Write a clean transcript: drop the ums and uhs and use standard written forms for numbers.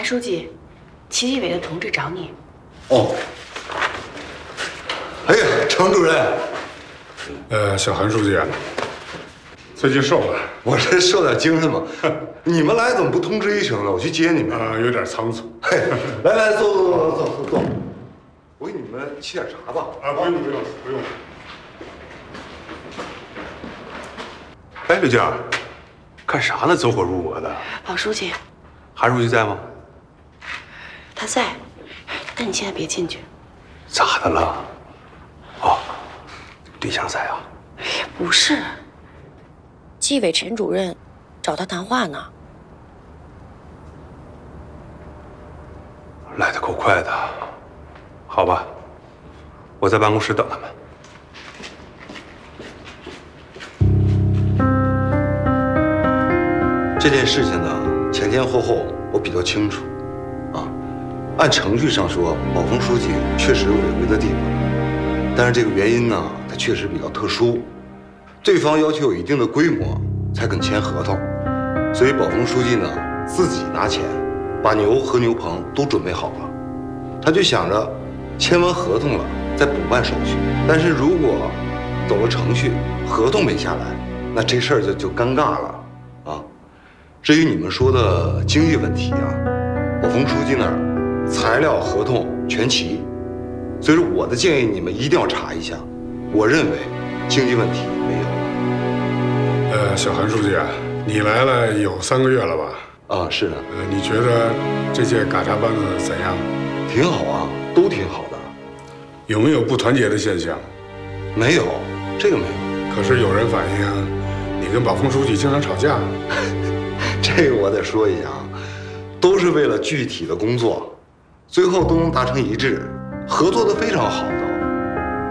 韩书记，齐纪委的同志找你。 哦。哎呀，程主任。 小韩书记，最近瘦了。 我这受点精神嘛。你们来怎么不通知一声呢？我去接你们。 有点仓促。 嘿，来，坐。我给你们沏点茶吧。 不用。 哎，刘静，干啥呢？走火入魔的。 郝书记， 韩书记在吗？ 他在，但你现在别进去。 咋的了？哦，对象在啊？ 不是，纪委陈主任找他谈话呢。 来得够快的。好吧，我在办公室等他们。 这件事情呢，前前后后我比较清楚，按程序上说，宝丰书记确实有违规的地方，但是这个原因呢，它确实比较特殊，对方要求有一定的规模才肯签合同，所以宝丰书记呢自己拿钱，把牛和牛棚都准备好了，他就想着签完合同了再补办手续，但是如果走了程序，合同没下来，那这事儿就尴尬了。至于你们说的经济问题啊，宝丰书记那儿材料合同全齐，所以说我的建议你们一定要查一下。我认为经济问题没有。 小韩书记，你来了有3个月了吧？ 是的。 你觉得这届嘎查班子怎样？ 挺好啊，都挺好的。 有没有不团结的现象？ 没有，这个没有。 可是有人反映，你跟宝丰书记经常吵架。 这个我得说一下啊，都是为了具体的工作，最后都能达成一致，合作的非常好的。